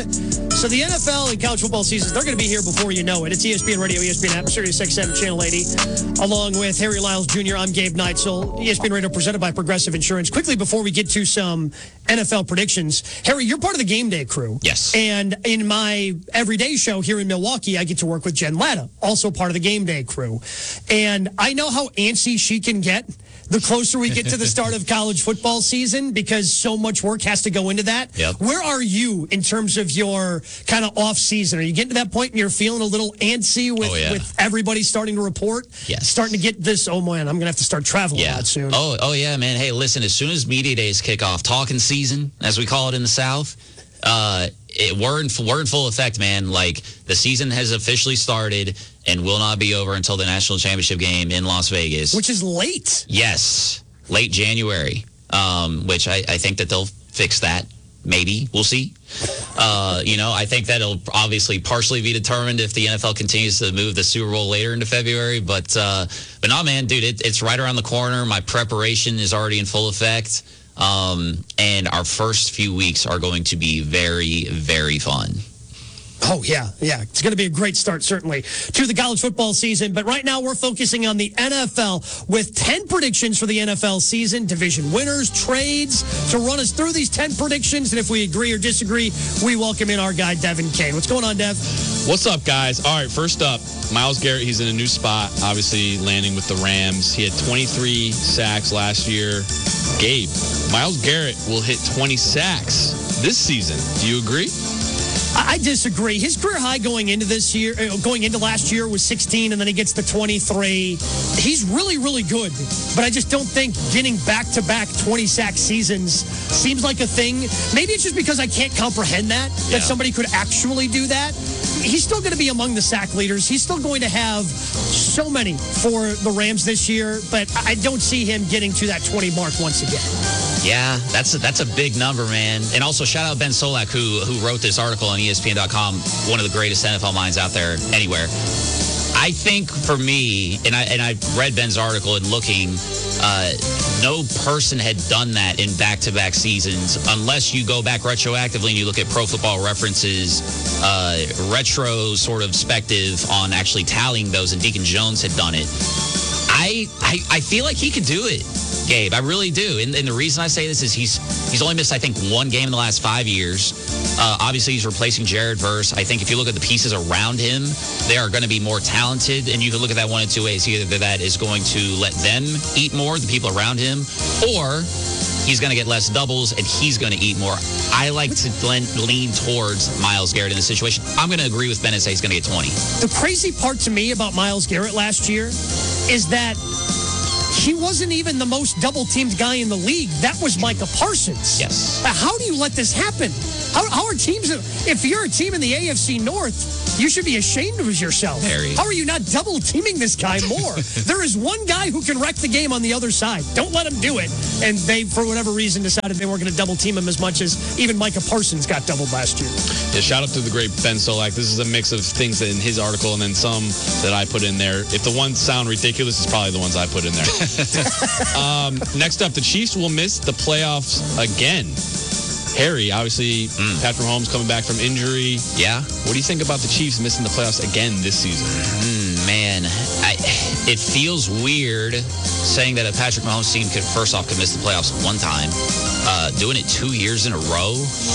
So the NFL and college football seasons, they're going to be here before you know it. It's ESPN Radio, ESPN app, Sirius XM, Channel 80. Along with Harry Lyles Jr., I'm Gabe Neitzel. ESPN Radio presented by Progressive Insurance. Quickly, before we get to some NFL predictions, Harry, you're part of the game day crew. Yes. And in my everyday show here in Milwaukee, I get to work with Jen Latta, also part of the game day crew. And I know how antsy she can get the closer we get to the start of college football season because so much work has to go into that. Yep. Where are you in terms of your kind of off season? Are you getting to that point and you're feeling a little antsy with everybody starting to report? Yes. Starting to get this, oh man, I'm going to have to start traveling a lot soon. Oh yeah, man. Hey, listen, as soon as media days kick off, talking season, as we call it in the South, we're in full effect, man. Like, the season has officially started and will not be over until the national championship game in Las Vegas. Which is late. Yes, late January, which I think that they'll fix that. Maybe. We'll see. I think that'll obviously partially be determined if the NFL continues to move the Super Bowl later into February. But no, man, dude, it's right around the corner. My preparation is already in full effect. And our first few weeks are going to be very, very fun. Oh, yeah. It's going to be a great start, certainly, to the college football season. But right now, we're focusing on the NFL with 10 predictions for the NFL season, division winners, trades, to run us through these 10 predictions. And if we agree or disagree, we welcome in our guy, Devin Kane. What's going on, Dev? What's up, guys? All right, first up, Myles Garrett. He's in a new spot, obviously landing with the Rams. He had 23 sacks last year. Gabe, Myles Garrett will hit 20 sacks this season. Do you agree? I disagree. His career high going into last year was 16, and then he gets the 23. He's really, really good, but I just don't think getting back-to-back 20-sack seasons seems like a thing. Maybe it's just because I can't comprehend that somebody could actually do that. He's still going to be among the sack leaders. He's still going to have so many for the Rams this year, but I don't see him getting to that 20 mark once again. Yeah, that's a big number, man. And also, shout out Ben Solak, who wrote this article on ESPN.com, one of the greatest NFL minds out there anywhere. I think for me, and I read Ben's article and looking, no person had done that in back-to-back seasons unless you go back retroactively and you look at Pro Football References retro sort of perspective on actually tallying those, and Deacon Jones had done it. I feel like he could do it, Gabe. I really do. And the reason I say this is he's only missed, I think, one game in the last 5 years. Obviously, he's replacing Jared Verse. I think if you look at the pieces around him, they are going to be more talented. And you can look at that one in two ways. Either that is going to let them eat more, the people around him, or he's going to get less doubles and he's going to eat more. I like to lean towards Myles Garrett in this situation. I'm going to agree with Ben and say he's going to get 20. The crazy part to me about Myles Garrett last year is that he wasn't even the most double-teamed guy in the league. That was Micah Parsons. Yes. How do you let this happen? How are teams, if you're a team in the AFC North, you should be ashamed of yourself. Very. How are you not double-teaming this guy more? There is one guy who can wreck the game on the other side. Don't let him do it. And they, for whatever reason, decided they weren't going to double-team him as much as even Micah Parsons got doubled last year. Yeah, shout out to the great Ben Solak. This is a mix of things that in his article and then some that I put in there. If the ones sound ridiculous, it's probably the ones I put in there. Next up, the Chiefs will miss the playoffs again. Harry, obviously, Patrick Mahomes coming back from injury. Yeah. What do you think about the Chiefs missing the playoffs again this season? Man, it feels weird saying that a Patrick Mahomes team could miss the playoffs one time. Doing it 2 years in a row.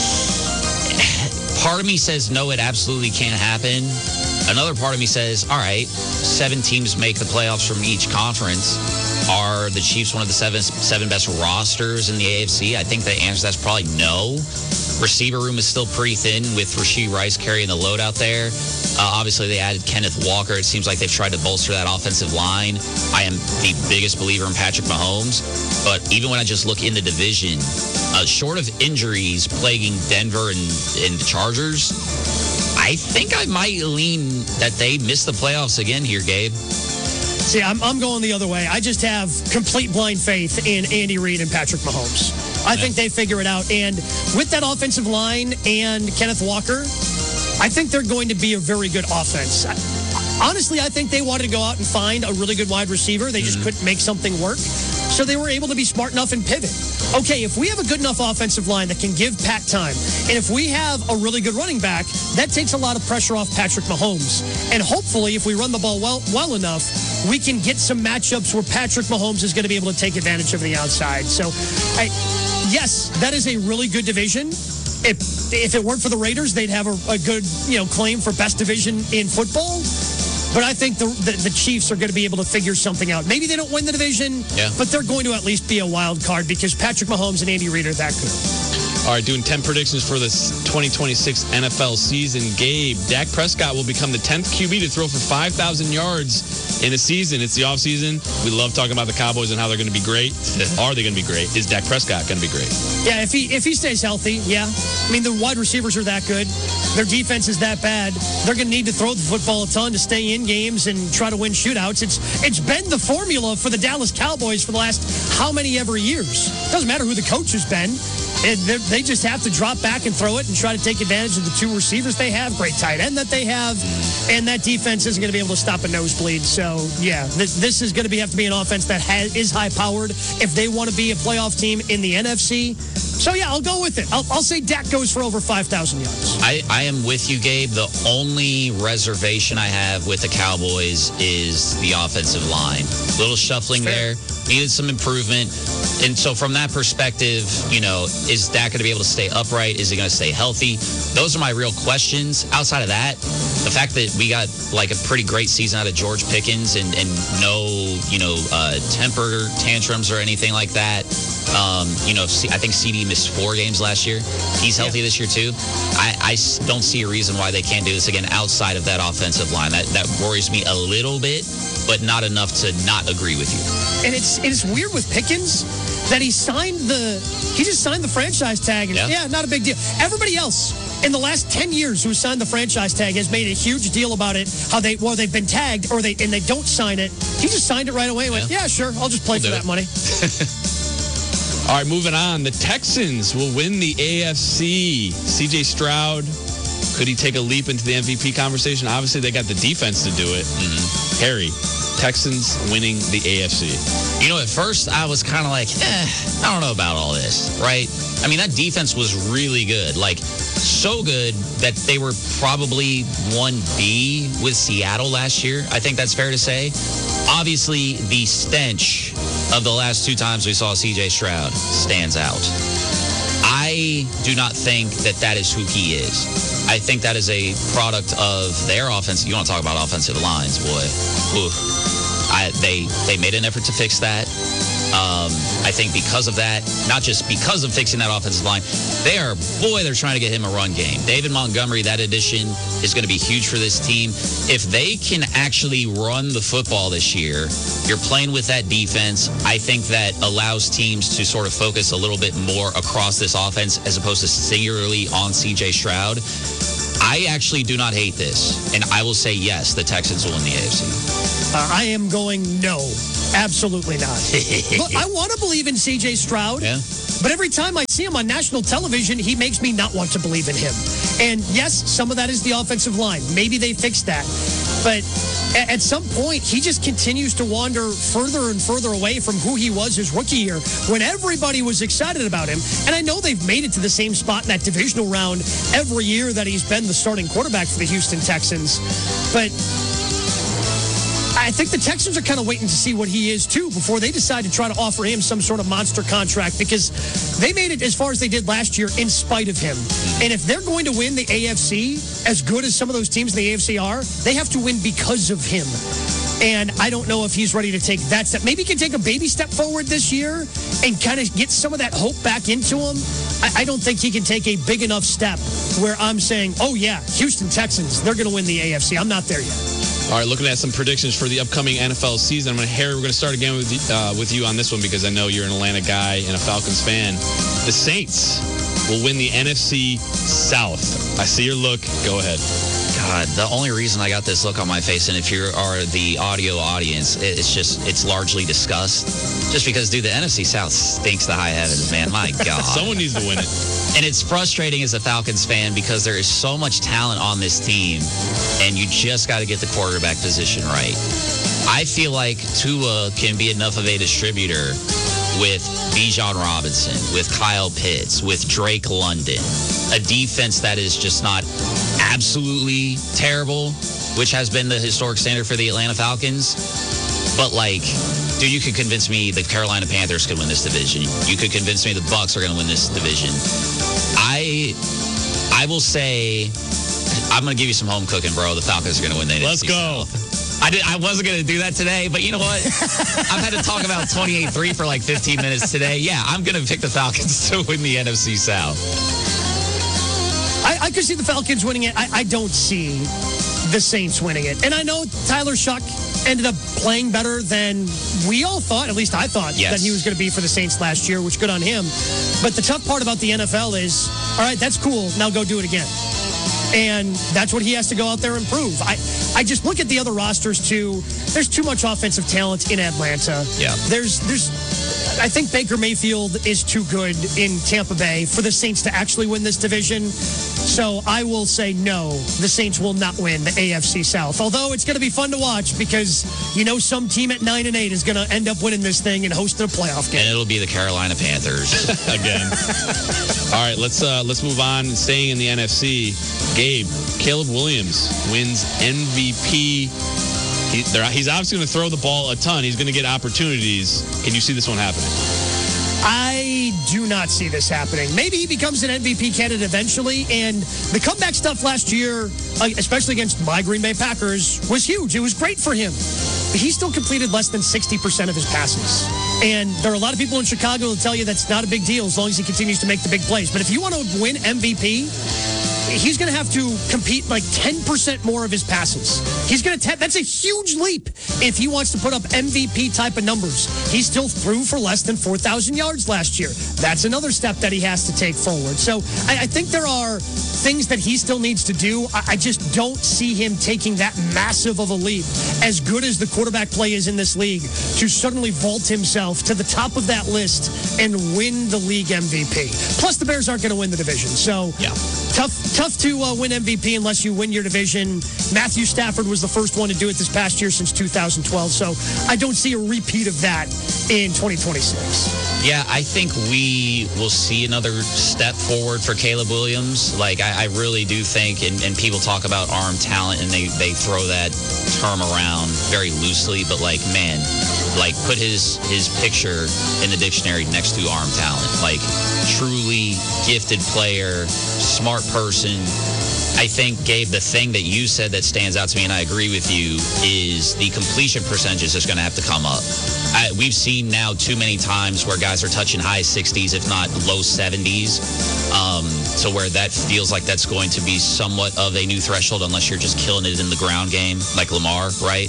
Part of me says, no, it absolutely can't happen. Another part of me says, all right, 7 teams make the playoffs from each conference. Are the Chiefs one of the seven best rosters in the AFC? I think the answer to that's probably no. Receiver room is still pretty thin with Rashee Rice carrying the load out there. Obviously, they added Kenneth Walker. It seems like they've tried to bolster that offensive line. I am the biggest believer in Patrick Mahomes. But even when I just look in the division, short of injuries plaguing Denver and the Chargers, I think I might lean that they miss the playoffs again here, Gabe. See, I'm going the other way. I just have complete blind faith in Andy Reid and Patrick Mahomes. I think they figure it out. And with that offensive line and Kenneth Walker, I think they're going to be a very good offense. Honestly, I think they wanted to go out and find a really good wide receiver. They just couldn't make something work. So they were able to be smart enough and pivot. okay, if we have a good enough offensive line that can give Pat time, and if we have a really good running back, that takes a lot of pressure off Patrick Mahomes. And hopefully, if we run the ball well enough, we can get some matchups where Patrick Mahomes is going to be able to take advantage of the outside. So, yes, that is a really good division. If it weren't for the Raiders, they'd have a good claim for best division in football. But I think the Chiefs are going to be able to figure something out. Maybe they don't win the division, but they're going to at least be a wild card because Patrick Mahomes and Andy Reid are that good. All right, doing 10 predictions for this 2026 NFL season. Gabe, Dak Prescott will become the 10th QB to throw for 5,000 yards in a season. It's the offseason. We love talking about the Cowboys and how they're going to be great. Are they going to be great? Is Dak Prescott going to be great? Yeah, if he stays healthy, yeah. I mean, the wide receivers are that good. Their defense is that bad. They're going to need to throw the football a ton to stay in games and try to win shootouts. It's been the formula for the Dallas Cowboys for the last how many ever years. Doesn't matter who the coach has been. And they just have to drop back and throw it and try to take advantage of the two receivers they have, great tight end that they have, and that defense isn't going to be able to stop a nosebleed. So, yeah, this is going to have to be an offense that is high-powered if they want to be a playoff team in the NFC. So, yeah, I'll go with it. I'll say Dak goes for over 5,000 yards. I am with you, Gabe. The only reservation I have with the Cowboys is the offensive line. A little shuffling there. Needed some improvement. And so from that perspective, is Dak going to be able to stay upright? Is he going to stay healthy? Those are my real questions. Outside of that, the fact that we got like a pretty great season out of George Pickens and no, temper tantrums or anything like that. I think CD missed 4 games last year. He's healthy this year too. I don't see a reason why they can't do this again outside of that offensive line. That worries me a little bit, but not enough to not agree with you. And it's weird with Pickens that he just signed the franchise tag. And not a big deal. Everybody else in the last 10 years who signed the franchise tag has made a huge deal about it, how they've been tagged and they don't sign it. He just signed it right away and went, yeah, sure, I'll just play for that money. All right, moving on. The Texans will win the AFC. C.J. Stroud, could he take a leap into the MVP conversation? Obviously, they got the defense to do it. Harry, Texans winning the AFC. At first I was kind of like, I don't know about all this, right? I mean, that defense was really good. Like, so good that they were probably 1B with Seattle last year. I think that's fair to say. Obviously, the stench of the last 2 times we saw C.J. Stroud stands out. I do not think that is who he is. I think that is a product of their offense. You want to talk about offensive lines, boy. Ooh. They made an effort to fix that. I think because of that, not just because of fixing that offensive line, they're trying to get him a run game. David Montgomery, that addition is going to be huge for this team. If they can actually run the football this year, you're playing with that defense. I think that allows teams to sort of focus a little bit more across this offense as opposed to singularly on C.J. Stroud. I actually do not hate this, and I will say yes, the Texans will win the AFC. I am going no. Absolutely not. Look, I want to believe in C.J. Stroud, but every time I see him on national television, he makes me not want to believe in him. And yes, some of that is the offensive line. Maybe they fixed that. But at some point, he just continues to wander further and further away from who he was his rookie year when everybody was excited about him. And I know they've made it to the same spot in that divisional round every year that he's been the starting quarterback for the Houston Texans. But I think the Texans are kind of waiting to see what he is, too, before they decide to try to offer him some sort of monster contract because they made it as far as they did last year in spite of him. And if they're going to win the AFC, as good as some of those teams in the AFC are, they have to win because of him. And I don't know if he's ready to take that step. Maybe he can take a baby step forward this year and kind of get some of that hope back into him. I don't think he can take a big enough step where I'm saying, oh, yeah, Houston Texans, they're going to win the AFC. I'm not there yet. All right, looking at some predictions for the upcoming NFL season. Harry, we're going to start again with you on this one because I know you're an Atlanta guy and a Falcons fan. The Saints will win the NFC South. I see your look. Go ahead. God, the only reason I got this look on my face, and if you are the audio audience, it's largely disgust. Just because, dude, the NFC South stinks to high heavens, man. My God. Someone needs to win it. And it's frustrating as a Falcons fan because there is so much talent on this team, and you just got to get the quarterback position right. I feel like Tua can be enough of a distributor with Bijan Robinson, with Kyle Pitts, with Drake London, a defense that is just not absolutely terrible, which has been the historic standard for the Atlanta Falcons. But, like, dude, you could convince me the Carolina Panthers could win this division. You could convince me the Bucs are going to win this division. I will say, I'm going to give you some home cooking, bro. The Falcons are going to win the Let's NFC go. South. I wasn't going to do that today, but you know what? I've had to talk about 28-3 for like 15 minutes today. Yeah, I'm going to pick the Falcons to win the NFC South. I could see the Falcons winning it. I don't see the Saints winning it. And I know Tyler Shuck ended up playing better than we all thought, at least I thought, that he was going to be for the Saints last year, which good on him. But the tough part about the NFL is, all right, that's cool. Now go do it again. And that's what he has to go out there and prove. I just look at the other rosters, too. There's too much offensive talent in Atlanta. Yeah. I think Baker Mayfield is too good in Tampa Bay for the Saints to actually win this division. So I will say no, the Saints will not win the AFC South. Although it's going to be fun to watch because you know some team at 9-8 is going to end up winning this thing and hosting a playoff game. And it'll be the Carolina Panthers again. All right, let's move on. Staying in the NFC, Gabe, Caleb Williams wins MVP. He's obviously going to throw the ball a ton. He's going to get opportunities. Can you see this one happening? I do not see this happening. Maybe he becomes an MVP candidate eventually. And the comeback stuff last year, especially against my Green Bay Packers, was huge. It was great for him. But he still completed less than 60% of his passes. And there are a lot of people in Chicago who tell you that's not a big deal as long as he continues to make the big plays. But if you want to win MVP, he's going to have to compete like 10% more of his passes. He's going to that's a huge leap if he wants to put up MVP type of numbers. He still threw for less than 4,000 yards last year. That's another step that he has to take forward. So I think there are things that he still needs to do. I just don't see him taking that massive of a leap, as good as the quarterback play is in this league, to suddenly vault himself to the top of that list and win the league MVP. Plus, the Bears aren't going to win the division. So yeah. Tough to win MVP unless you win your division. Matthew Stafford was the first one to do it this past year since 2012. So I don't see a repeat of that in 2026. Yeah, I think we will see another step forward for Caleb Williams. Like, I really do think, and people talk about arm talent, and they throw that term around very loosely, but, like, man, like, put his picture in the dictionary next to arm talent. Like, truly gifted player, smart person. I think, Gabe, the thing that you said that stands out to me, and I agree with you, is the completion percentage is just going to have to come up. We've seen now too many times where guys are touching high 60s, if not low 70s, so where that feels like that's going to be somewhat of a new threshold unless you're just killing it in the ground game, like Lamar, right?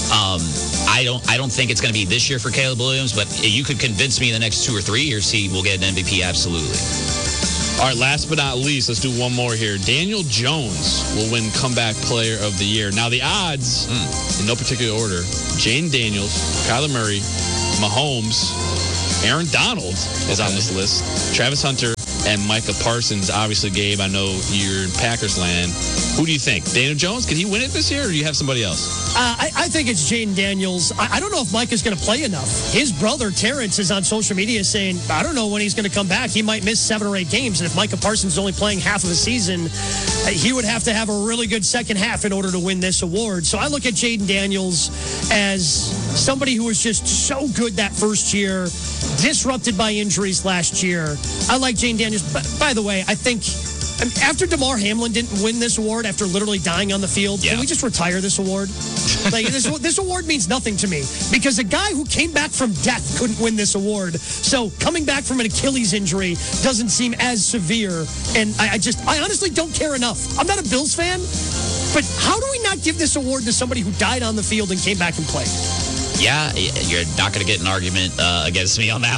I don't think it's going to be this year for Caleb Williams, but you could convince me in the next 2 or 3 years he will get an MVP, absolutely. All right, last but not least, let's do one more here. Daniel Jones will win Comeback Player of the Year. Now, the odds, in no particular order, Jane Daniels, Kyler Murray, Mahomes, Aaron Donald is on this list, Travis Hunter, and Micah Parsons. Obviously, Gabe, I know you're in Packers land. Who do you think? Daniel Jones, can he win it this year, or do you have somebody else? I think it's Jaden Daniels. I don't know if Micah's going to play enough. His brother, Terrence, is on social media saying, I don't know when he's going to come back. He might miss 7 or 8 games. And if Micah Parsons is only playing half of the season, he would have to have a really good second half in order to win this award. So I look at Jaden Daniels as somebody who was just so good that first year, disrupted by injuries last year. I like Jaden Daniels. By the way, I think after DeMar Hamlin didn't win this award after literally dying on the field, can we just retire this award? Like this award means nothing to me because a guy who came back from death couldn't win this award. So coming back from an Achilles injury doesn't seem as severe. And I honestly don't care enough. I'm not a Bills fan, but how do we not give this award to somebody who died on the field and came back and played? Yeah, you're not going to get an argument against me on that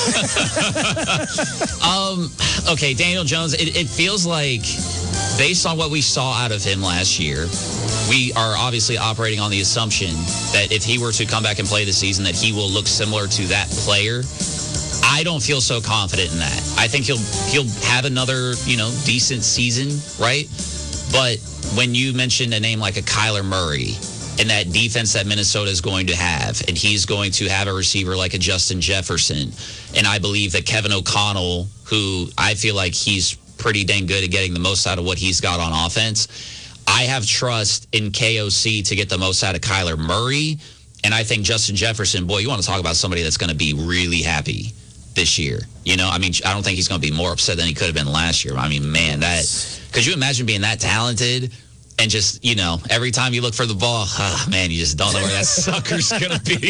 one. Okay, Daniel Jones, it feels like, based on what we saw out of him last year, we are obviously operating on the assumption that if he were to come back and play this season, that he will look similar to that player. I don't feel so confident in that. I think he'll have another, decent season, right? But when you mentioned a name like a Kyler Murray, and that defense that Minnesota is going to have, and he's going to have a receiver like a Justin Jefferson. And I believe that Kevin O'Connell, who I feel like he's pretty dang good at getting the most out of what he's got on offense, I have trust in KOC to get the most out of Kyler Murray. And I think Justin Jefferson, boy, you want to talk about somebody that's going to be really happy this year. You know, I mean, I don't think he's going to be more upset than he could have been last year. I mean, man, could you imagine being that talented and just, you know, every time you look for the ball, man, you just don't know where that sucker's going to be.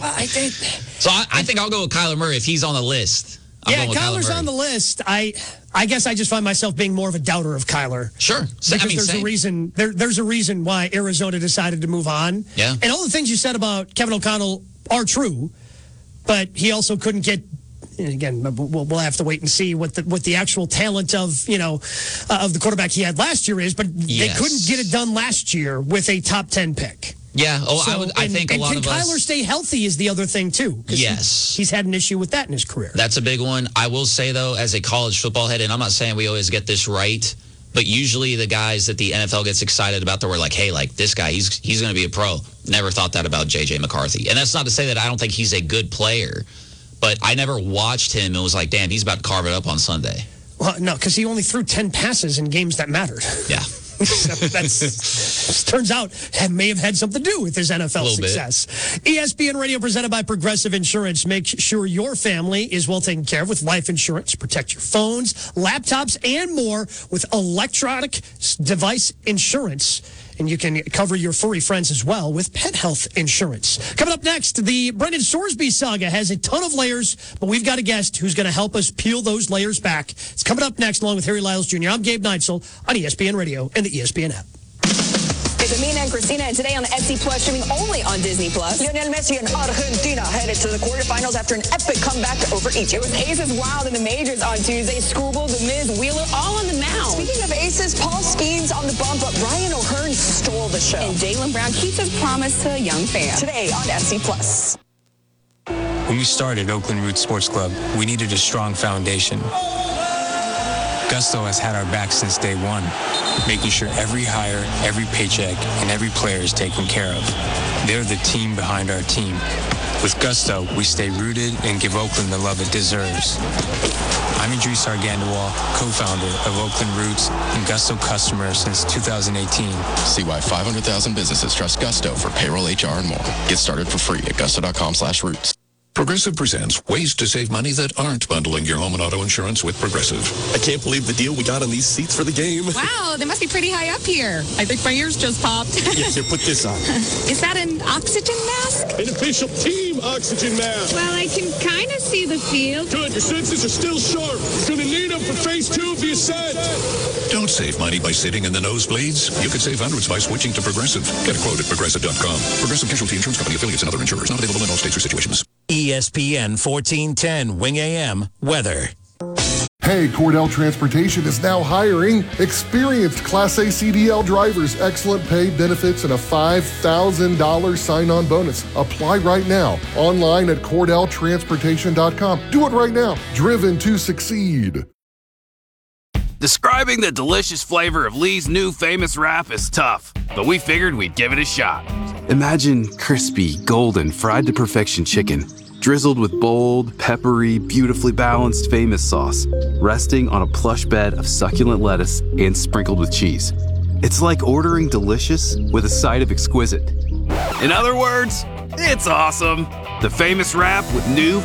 So I think I'll go with Kyler Murray if he's on the list. Kyler's on the list. I guess I just find myself being more of a doubter of Kyler. Sure. Because there's a reason. There's a reason why Arizona decided to move on. Yeah. And all the things you said about Kevin O'Connell are true, but he also couldn't get. And again, we'll have to wait and see what the actual talent of of the quarterback he had last year is. But they couldn't get it done last year with a top 10 pick. Yeah. Oh, I think a lot of us. Can Kyler stay healthy is the other thing too. Yes. He's had an issue with that in his career. That's a big one. I will say though, as a college football head, and I'm not saying we always get this right, but usually the guys that the NFL gets excited about, that we're like, hey, like this guy, he's going to be a pro. Never thought that about J.J. McCarthy. And that's not to say that I don't think he's a good player, but I never watched him and was like, damn, he's about to carve it up on Sunday. Well, no, because he only threw 10 passes in games that mattered. Yeah. That's turns out may have had something to do with his NFL success. ESPN Radio presented by Progressive Insurance. Make sure your family is well taken care of with life insurance. Protect your phones, laptops, and more with electronic device insurance. And you can cover your furry friends as well with pet health insurance. Coming up next, the Brendan Sorsby saga has a ton of layers, but we've got a guest who's going to help us peel those layers back. It's coming up next along with Harry Lyles Jr. I'm Gabe Neitzel on ESPN Radio and the ESPN app. It's Amina and Christina, and today on the FC Plus, streaming only on Disney Plus. Lionel Messi and Argentina headed to the quarterfinals after an epic comeback over Egypt. It was Aces Wild in the majors on Tuesday. Screwball, The Miz, Wheeler, all on the mound. Speaking of Aces, Paul Skeens on the bump, but Ryan O'Hearn stole the show. And Jaylen Brown keeps his promise to a young fan. Today on FC Plus. When we started Oakland Roots Sports Club, we needed a strong foundation. Gusto has had our back since day one, making sure every hire, every paycheck, and every player is taken care of. They're the team behind our team. With Gusto, we stay rooted and give Oakland the love it deserves. I'm Idris Argandawal, co-founder of Oakland Roots and Gusto customer since 2018. See why 500,000 businesses trust Gusto for payroll, HR, and more. Get started for free at gusto.com/roots. Progressive presents ways to save money that aren't bundling your home and auto insurance with Progressive. I can't believe the deal we got on these seats for the game. Wow, they must be pretty high up here. I think my ears just popped. Yes, here, put this on. Is that an oxygen mask? An official team oxygen mask. Well, I can kind of see the field. Good, your senses are still sharp. You're going to need them for phase 2 of the ascent. Don't save money by sitting in the nosebleeds. You could save hundreds by switching to Progressive. Get a quote at Progressive.com. Progressive Casualty Insurance Company, affiliates, and other insurers. Not available in all states or situations. ESPN 1410 Wing AM weather. Hey, Cordell Transportation is now hiring experienced Class A CDL drivers, excellent pay, benefits, and a $5,000 sign-on bonus. Apply right now. Online at CordellTransportation.com. Do it right now. Driven to succeed. Describing the delicious flavor of Lee's new famous wrap is tough, but we figured we'd give it a shot. Imagine crispy, golden, fried to perfection chicken, drizzled with bold, peppery, beautifully balanced famous sauce, resting on a plush bed of succulent lettuce and sprinkled with cheese. It's like ordering delicious with a side of exquisite. In other words, it's awesome. The famous wrap with new